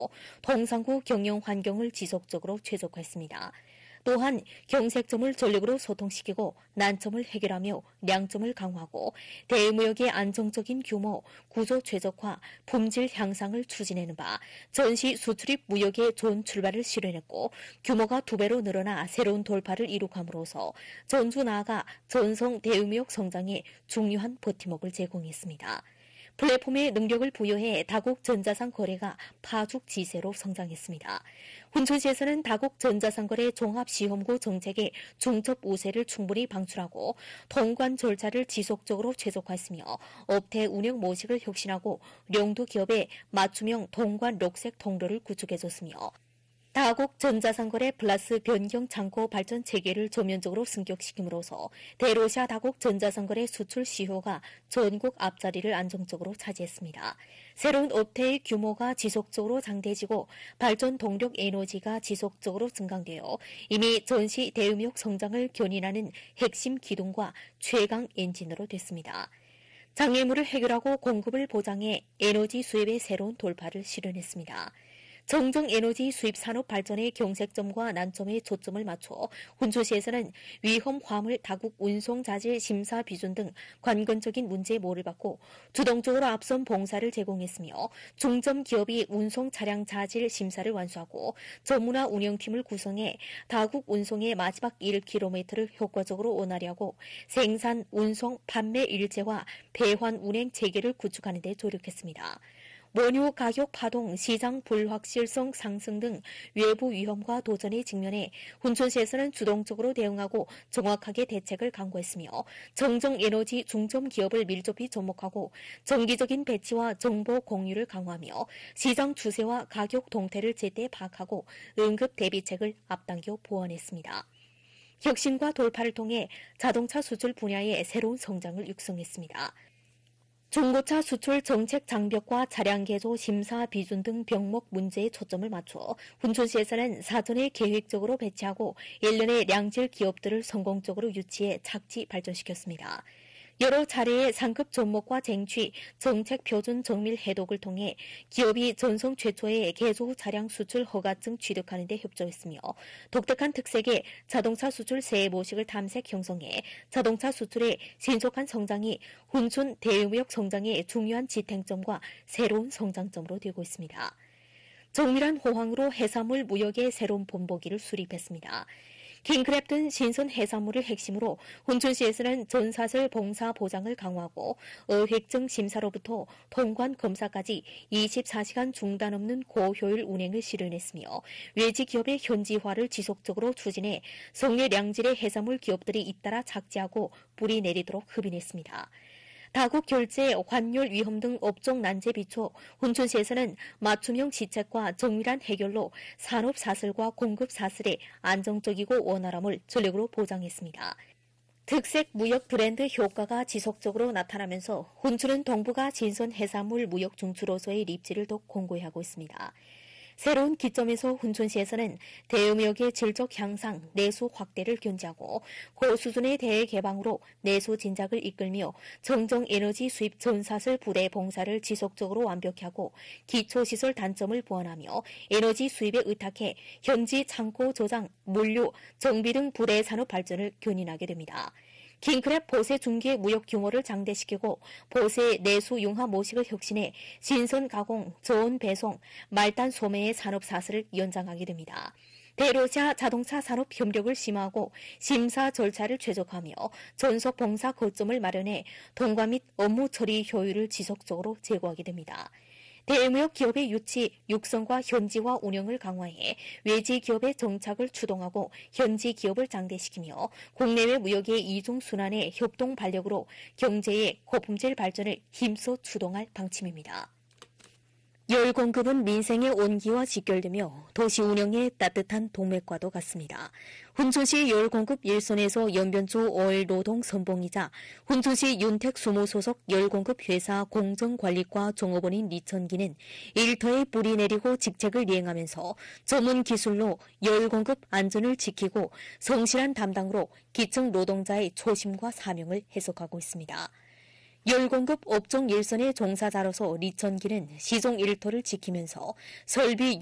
통상구 경영 환경을 지속적으로 최적화했습니다. 또한 경색점을 전력으로 소통시키고 난점을 해결하며 량점을 강화하고 대무역의 안정적인 규모, 구조 최적화, 품질 향상을 추진하는 바 전시 수출입 무역의 좋은 출발을 실현했고 규모가 2배로 늘어나 새로운 돌파를 이룩함으로써 전주 나아가 전성 대무역 성장에 중요한 버팀목을 제공했습니다. 플랫폼의 능력을 부여해 다국 전자상 거래가 파죽 지세로 성장했습니다. 훈천시에서는 다국 전자상 거래 종합시험구 정책의 중첩 우세를 충분히 방출하고 통관 절차를 지속적으로 최적화했으며 업태 운영 모식을 혁신하고 령도 기업의 맞춤형 통관 녹색 통로를 구축해줬으며 다국 전자상거래 플러스 변경 창고 발전 체계를 전면적으로 승격시킴으로써 대로시아 다국 전자상거래 수출 시효가 전국 앞자리를 안정적으로 차지했습니다. 새로운 업태의 규모가 지속적으로 장대해지고 발전 동력 에너지가 지속적으로 증강되어 이미 전시 대음역 성장을 견인하는 핵심 기둥과 최강 엔진으로 됐습니다. 장애물을 해결하고 공급을 보장해 에너지 수입의 새로운 돌파를 실현했습니다. 정정 에너지 수입 산업 발전의 경색점과 난점에 초점을 맞춰 훈천시에서는 위험 화물 다국 운송 자질 심사 비준 등 관건적인 문제에 몰을 받고 주동적으로 앞선 봉사를 제공했으며 중점 기업이 운송 차량 자질 심사를 완수하고 전문화 운영팀을 구성해 다국 운송의 마지막 1km를 효과적으로 원활하고 생산, 운송, 판매 일체화, 배환 운행 체계를 구축하는 데 조력했습니다. 원유 가격 파동, 시장 불확실성 상승 등 외부 위험과 도전에 직면해 훈천시에서는 주동적으로 대응하고 정확하게 대책을 강구했으며 정정 에너지 중점 기업을 밀접히 접목하고 정기적인 배치와 정보 공유를 강화하며 시장 추세와 가격 동태를 제때 파악하고 응급 대비책을 앞당겨 보완했습니다. 혁신과 돌파를 통해 자동차 수출 분야의 새로운 성장을 육성했습니다. 중고차 수출 정책 장벽과 차량 개조 심사 비준 등 병목 문제에 초점을 맞춰 훈천시에서는 사전에 계획적으로 배치하고 1년의 량질 기업들을 성공적으로 유치해 착지 발전시켰습니다. 여러 차례의 상급 접목과 쟁취, 정책 표준 정밀 해독을 통해 기업이 전성 최초의 개조 후 차량 수출 허가증 취득하는 데 협조했으며 독특한 특색의 자동차 수출 세해 모식을 탐색 형성해 자동차 수출의 신속한 성장이 훈천 대무역 성장의 중요한 지탱점과 새로운 성장점으로 되고 있습니다. 정밀한 호황으로 해산물 무역의 새로운 본보기를 수립했습니다. 킹크랩든 신선 해산물을 핵심으로 훈천시에서는 전사슬 봉사 보장을 강화하고 어획증 심사로부터 통관 검사까지 24시간 중단 없는 고효율 운행을 실현했으며 외지 기업의 현지화를 지속적으로 추진해 성내 량질의 해산물 기업들이 잇따라 착지하고 뿌리 내리도록 흡인했습니다. 다국 결제, 환율 위험 등 업종 난제에 비춰 훈천시에서는 맞춤형 지책과 정밀한 해결로 산업 사슬과 공급 사슬의 안정적이고 원활함을 전력으로 보장했습니다. 특색 무역 브랜드 효과가 지속적으로 나타나면서 훈천은 동북아 신선 해산물 무역 중추로서의 입지를 더욱 공고히 하고 있습니다. 새로운 기점에서 훈천시에서는 대무역의 질적 향상, 내수 확대를 견지하고 고수준의 대외 개방으로 내수 진작을 이끌며 정정 에너지 수입 전사슬 부대 봉사를 지속적으로 완벽히 하고 기초시설 단점을 보완하며 에너지 수입에 의탁해 현지 창고 저장, 물류, 정비 등 부대 산업 발전을 견인하게 됩니다. 킹크랩 보세 중개 무역 규모를 장대시키고 보세 내수 융화 모식을 혁신해 신선 가공, 저온 배송, 말단 소매의 산업 사슬을 연장하게 됩니다. 대로시아 자동차 산업 협력을 심화하고 심사 절차를 최적화하며 전속 봉사 거점을 마련해 통과 및 업무 처리 효율을 지속적으로 제고하게 됩니다. 대무역 기업의 유치, 육성과 현지화 운영을 강화해 외지 기업의 정착을 추동하고 현지 기업을 장대시키며 국내외 무역의 이중순환의 협동 발력으로 경제의 고품질 발전을 힘써 추동할 방침입니다. 열 공급은 민생의 온기와 직결되며 도시 운영의 따뜻한 동맥과도 같습니다. 훈천시 열 공급 일선에서 연변조 5일 노동 선봉이자 훈천시 윤택 수무 소속 열 공급 회사 공정관리과 종업원인 리천기는 일터에 뿌리 내리고 직책을 이행하면서 전문 기술로 열 공급 안전을 지키고 성실한 담당으로 기층 노동자의 초심과 사명을 해석하고 있습니다. 열공급 업종 일선의 종사자로서 리천기는 시종 일토를 지키면서 설비